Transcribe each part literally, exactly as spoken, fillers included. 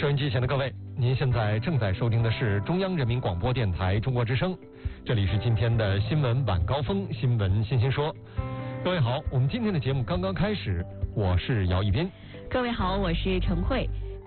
收音机前的各位，您现在正在收听的是中央人民广播电台中国之声，这里是今天的新闻晚高峰，新闻新鲜说。各位好，我们今天的节目刚刚开始，我是姚一斌。 各位好，我是陈慧。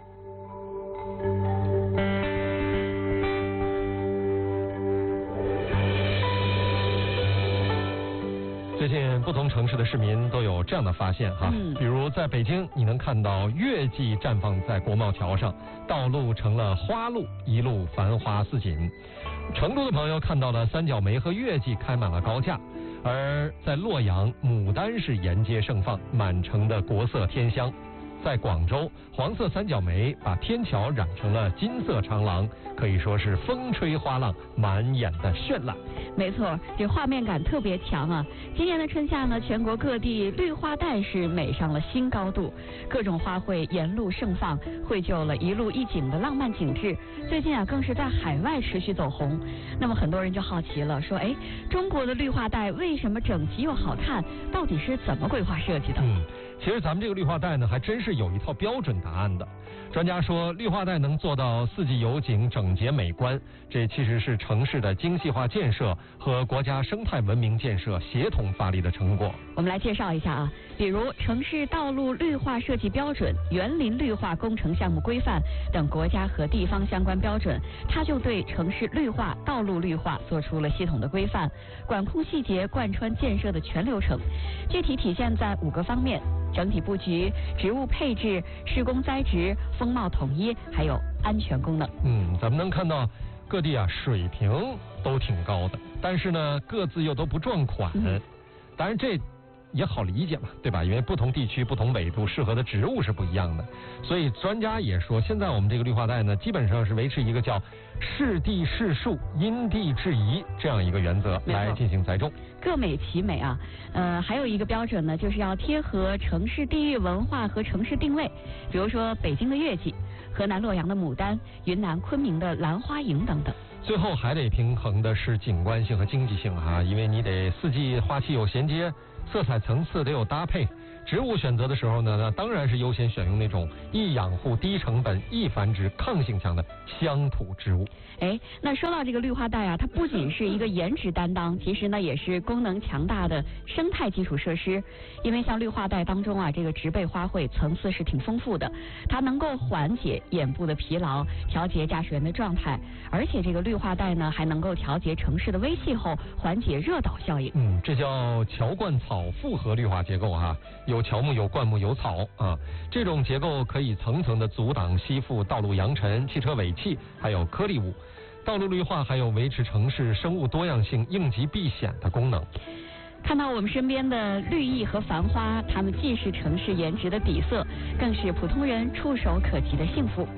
最近不同城市的市民都有这样的发现哈，嗯、比如在北京，你能看到月季绽放在国贸桥上，道路成了花路，一路繁花似锦。成都的朋友看到了三角梅和月季开满了高架，而在洛阳，牡丹是沿街盛放，满城的国色天香。在广州，黄色三角梅把天桥染成了金色长廊，可以说是风吹花浪，满眼的绚烂。 没错，这画面感特别强啊！今年的春夏呢，全国各地绿化带是美上了新高度，各种花卉沿路盛放，绘就了一路一景的浪漫景致。最近啊，更是在海外持续走红。那么很多人就好奇了，说：哎，中国的绿化带为什么整齐又好看？到底是怎么规划设计的？ 嗯。其实咱们这个绿化带呢，还真是有一套标准答案的。专家说，绿化带能做到四季有景、整洁美观，这其实是城市的精细化建设和国家生态文明建设协同发力的成果。 我们来介绍一下啊，比如城市道路绿化设计标准、园林绿化工程项目规范等国家和地方相关标准，它就对城市绿化、道路绿化做出了系统的规范，管控细节贯穿建设的全流程。具体体现在五个方面：整体布局、植物配置、施工栽植、风貌统一，还有安全功能。 嗯，咱们能看到各地啊水平都挺高的，但是呢各自又都不撞款。嗯、当然这也好理解嘛，对吧？因为不同地区、不同纬度适合的植物是不一样的，所以专家也说，现在我们这个绿化带呢，基本上是维持一个叫适地适树、因地制宜这样一个原则来进行栽种， 各美其美啊。呃，还有一个标准呢，就是要贴合城市地域文化和城市定位，比如说北京的月季、河南洛阳的牡丹、云南昆明的兰花楹等等。 最后还得平衡的是景观性和经济性哈，因为你得四季花期有衔接，色彩层次得有搭配。植物选择的时候呢，那当然是优先选用那种易养护、低成本、易繁殖、抗性强的乡土植物。 哎，那说到这个绿化带啊，它不仅是一个颜值担当，其实呢也是功能强大的生态基础设施。因为像绿化带当中啊，这个植被花卉层次是挺丰富的，它能够缓解眼部的疲劳，调节驾驶员的状态，而且这个绿化带呢还能够调节城市的微气候，缓解热岛效应。 嗯，这叫桥灌草复合绿化结构哈、啊。有乔木、有灌木、有草啊，这种结构可以层层的阻挡吸附道路扬尘、汽车尾气，还有颗粒物。道路绿化还有维持城市生物多样性、应急避险的功能。 看到我们身边的绿意和繁花，它们既是城市颜值的底色，更是普通人触手可及的幸福。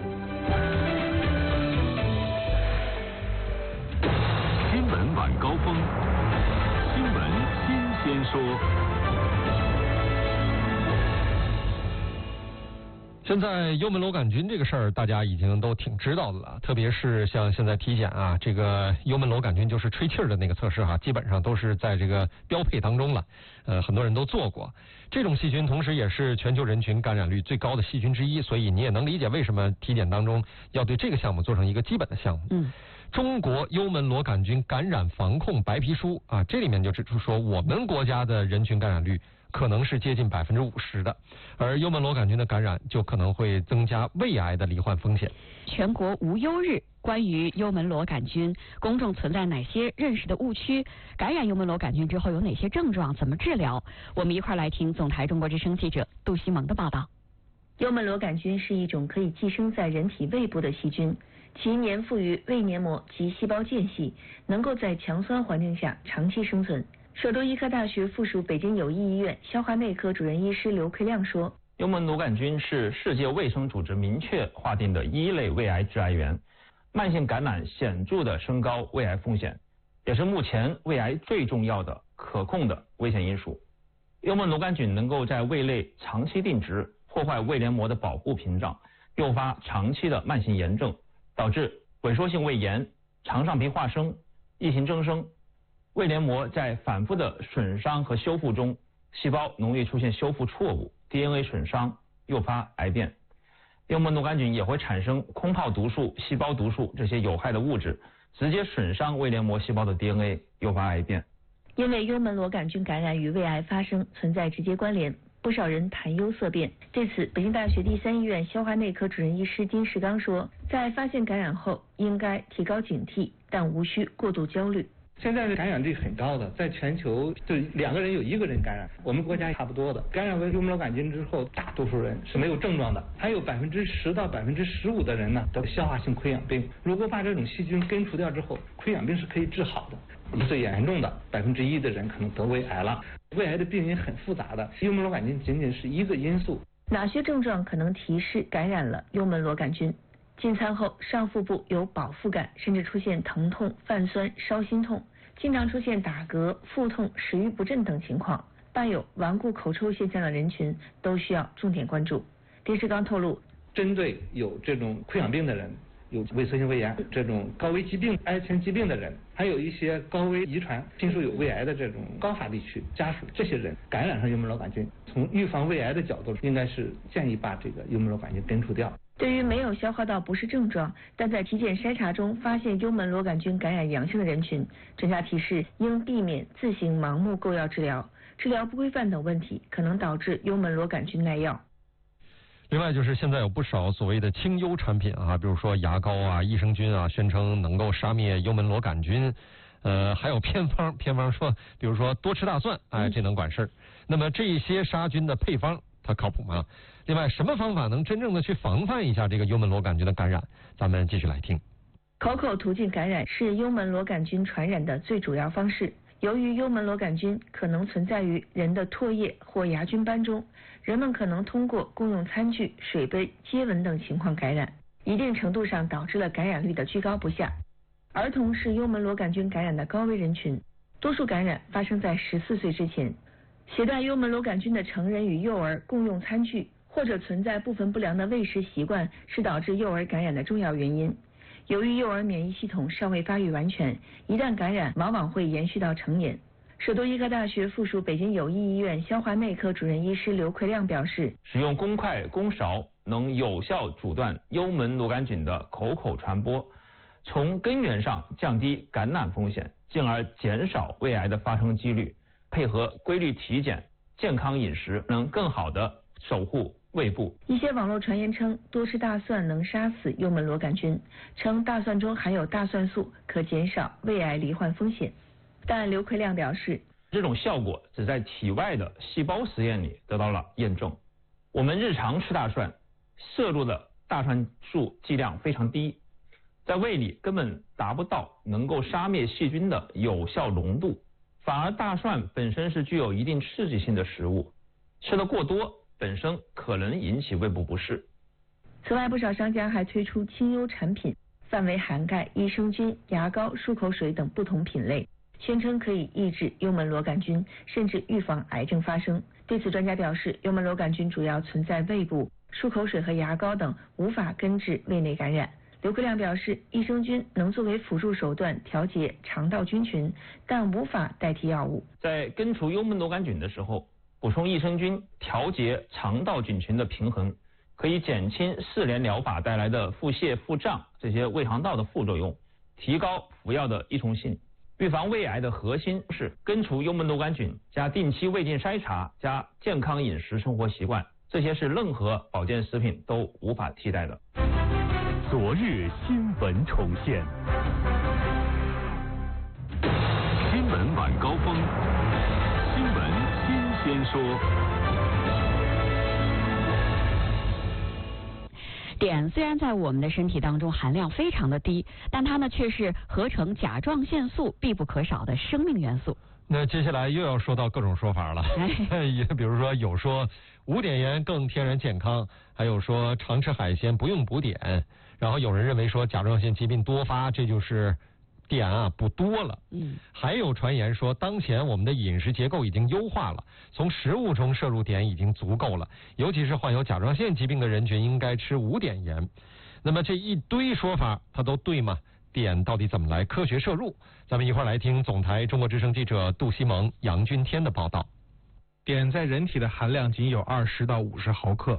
新闻晚高峰，新闻新鲜说。 现在幽门螺杆菌这个事儿，大家已经都挺知道的了。特别是像现在体检啊，这个幽门螺杆菌就是吹气儿的那个测试哈、啊，基本上都是在这个标配当中了。呃，很多人都做过。这种细菌同时也是全球人群感染率最高的细菌之一，所以你也能理解为什么体检当中要对这个项目做成一个基本的项目。嗯。中国幽门螺杆菌感染防控白皮书啊，这里面就指出说，我们国家的人群感染率可能是接近百分之五十的，而幽门螺杆菌的感染就可能会增加胃癌的罹患风险。 全国无忧日关于幽门螺杆菌，公众存在哪些认识的误区？感染幽门螺杆菌之后有哪些症状？怎么治疗？我们一块来听总台中国之声记者杜西蒙的报道。 幽门螺杆菌是一种可以寄生在人体胃部的细菌，其粘附于胃黏膜及细胞间隙，能够在强酸环境下长期生存。首都医科大学附属北京友谊医院消化内科主任医师刘奎亮说， 幽门螺杆菌是世界卫生组织明确划定的一类胃癌致癌源，慢性感染显著的升高胃癌风险，也是目前胃癌最重要的可控的危险因素。幽门螺杆菌能够在胃内长期定植，破坏胃黏膜的保护屏障，诱发长期的慢性炎症，导致萎缩性胃炎、肠上皮化生、异形增生。胃黏膜在反复的损伤和修复中，细胞容易出现修复错误、D N A 损伤，诱发癌变。 幽门螺杆菌也会产生空泡毒素、细胞毒素这些有害的物质，直接损伤胃黏膜细胞的 D N A， 诱发癌变。 因为幽门螺杆菌感染与胃癌发生存在直接关联，不少人谈忧色变。对此，北京大学第三医院消化内科主任医师金世刚说，在发现感染后，应该提高警惕，但无需过度焦虑。 现在的感染率很高的，在全球就两个人有一个人感染，我们国家差不多的。感染为幽门螺杆菌之后，大多数人是没有症状的，还有百分之十到百分之十五的人呢得消化性溃疡病。如果把这种细菌根除掉之后，溃疡病是可以治好的。最严重的百分之一的人可能得胃癌了。胃癌的病因很复杂的，幽门螺杆菌仅仅是一个因素。 哪些症状可能提示感染了幽门螺杆菌？进餐后上腹部有饱腹感，甚至出现疼痛、泛酸、烧心痛，经常出现打嗝、腹痛、食欲不振等情况，伴有顽固口臭现象的人群都需要重点关注。丁世刚透露， 针对有这种溃疡病的人，有胃侧性胃炎这种高危疾病、癌前疾病的人，还有一些高危遗传、亲属有胃癌的这种高发地区家属，这些人感染上幽门螺杆菌，从预防胃癌的角度，应该是建议把这个幽门螺杆菌根除掉。 对于没有消化道不适症状，但在体检筛查中发现幽门螺杆菌感染阳性的人群，专家提示应避免自行盲目购药治疗，治疗不规范等问题可能导致幽门螺杆菌耐药。 另外就是现在有不少所谓的清幽产品啊，比如说牙膏啊、益生菌啊，宣称能够杀灭幽门螺杆菌。呃，还有偏方，偏方说，比如说多吃大蒜，哎，这能管事儿。那么这些杀菌的配方，它靠谱吗？另外，什么方法能真正的去防范一下这个幽门螺杆菌的感染？咱们继续来听。 口口途径感染是幽门螺杆菌传染的最主要方式。由于幽门螺杆菌可能存在于人的唾液或牙菌斑中，人们可能通过共用餐具、水杯、接吻等情况感染，一定程度上导致了感染率的居高不下。儿童是幽门螺杆菌感染的高危人群，多数感染发生在十四岁之前。携带幽门螺杆菌的成人与幼儿共用餐具，或者存在部分不良的喂食习惯，是导致幼儿感染的重要原因。由于幼儿免疫系统尚未发育完全，一旦感染往往会延续到成年。首都医科大学附属北京友谊医院消化内科主任医师刘奎亮表示， 使用公筷公勺能有效阻断幽门螺杆菌的口口传播，从根源上降低感染风险，进而减少胃癌的发生几率。配合规律体检、健康饮食，能更好地守护胃部。 一些网络传言称多吃大蒜能杀死幽门螺杆菌，称大蒜中含有大蒜素，可减少胃癌罹患风险。但刘奎亮表示， 这种效果只在体外的细胞实验里得到了验证。我们日常吃大蒜，摄入的大蒜素剂量非常低，在胃里根本达不到能够杀灭细菌的有效浓度。反而大蒜本身是具有一定刺激性的食物，吃得过多本身可能引起胃部不适。 此外，不少商家还推出清幽产品，范围涵盖益生菌、牙膏、漱口水等不同品类，宣称可以抑制幽门螺杆菌，甚至预防癌症发生。对此，专家表示，幽门螺杆菌主要存在胃部，漱口水和牙膏等无法根治胃内感染。刘奎亮表示，益生菌能作为辅助手段调节肠道菌群，但无法代替药物。 在根除幽门螺杆菌的时候，补充益生菌调节肠道菌群的平衡，可以减轻四联疗法带来的腹泻、腹胀这些胃肠道的副作用，提高服药的依从性。预防胃癌的核心是根除幽门螺杆菌加定期胃镜筛查加健康饮食生活习惯，这些是任何保健食品都无法替代的。 昨日新闻重现，新闻晚高峰，新闻新鲜说。 碘虽然在我们的身体当中含量非常的低，但它呢却是合成甲状腺素必不可少的生命元素。 那接下来又要说到各种说法了，也比如说有说无碘盐更天然健康，还有说常吃海鲜不用补碘，然后有人认为说甲状腺疾病多发，这就是碘啊补多了。嗯，还有传言说当前我们的饮食结构已经优化了，从食物中摄入碘已经足够了，尤其是患有甲状腺疾病的人群应该吃无碘盐。那么这一堆说法它都对吗？碘到底怎么来科学摄入？咱们一块儿来听总台中国之声记者杜西蒙、杨军天的报道。 碘在人体的含量仅有二十到五十毫克，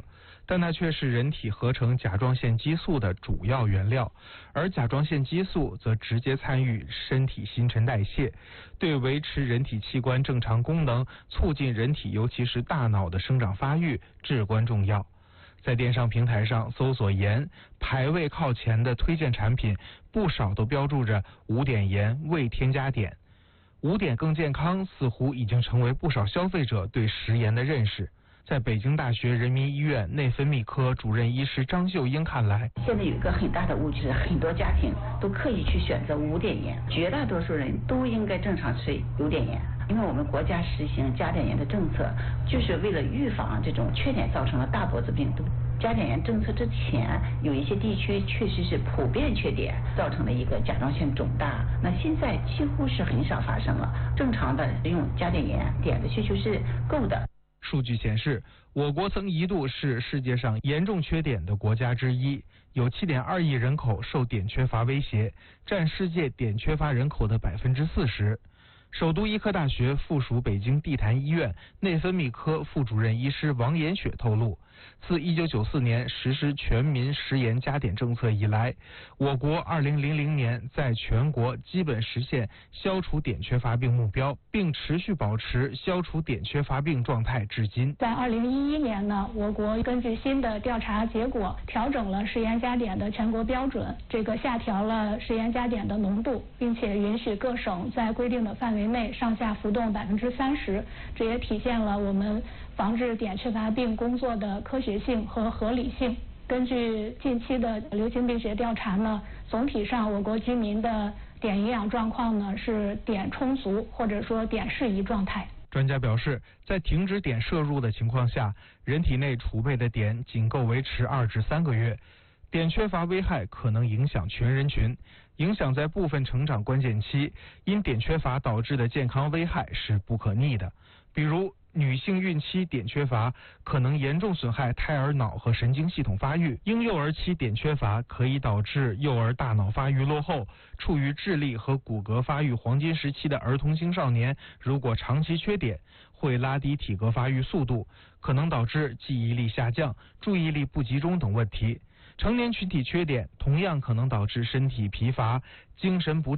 但它却是人体合成甲状腺激素的主要原料，而甲状腺激素则直接参与身体新陈代谢，对维持人体器官正常功能、促进人体尤其是大脑的生长发育至关重要。在电商平台上搜索盐，排位靠前的推荐产品不少都标注着无碘盐未添加碘。无碘更健康似乎已经成为不少消费者对食盐的认识。在北京大学人民医院内分泌科主任医师张秀英看来， 现在有一个很大的误区，很多家庭都刻意去选择无碘盐，绝大多数人都应该正常吃有碘盐。因为我们国家实行加碘盐的政策，就是为了预防这种缺碘造成的大脖子病。加碘盐政策之前，有一些地区确实是普遍缺碘，造成了一个甲状腺肿大。那现在几乎是很少发生了，正常的用加碘盐，碘的需求是够的。 数据显示，我国曾一度是世界上严重缺碘的国家之一，有 七点二亿人口受碘缺乏威胁，占世界碘缺乏人口的百分之四十。首都医科大学附属北京地坛医院内分泌科副主任医师王延雪透露，自一九九四年实施全民食盐加碘政策以来，我国二零零零年在全国基本实现消除碘缺乏病目标，并持续保持消除碘缺乏病状态至今。 在二零一一年呢，我国根据新的调查结果，调整了食盐加碘的全国标准，这个下调了食盐加碘的浓度，并且允许各省在规定的范围内上下浮动百分之三十，这也体现了我们防治碘缺乏病工作的科学性和合理性。根据近期的流行病学调查呢，总体上我国居民的碘营养状况呢是碘充足或者说碘适宜状态。 专家表示，在停止碘摄入的情况下，人体内储备的碘仅够维持二至三个月。碘缺乏危害可能影响全人群，影响在部分成长关键期，因碘缺乏导致的健康危害是不可逆的。比如女性孕期碘缺乏可能严重损害胎儿脑和神经系统发育，婴幼儿期碘缺乏可以导致幼儿大脑发育落后，处于智力和骨骼发育黄金时期的儿童青少年，如果长期缺碘，会拉低体格发育速度，可能导致记忆力下降、注意力不集中等问题。成年群体缺碘同样可能导致身体疲乏、精神不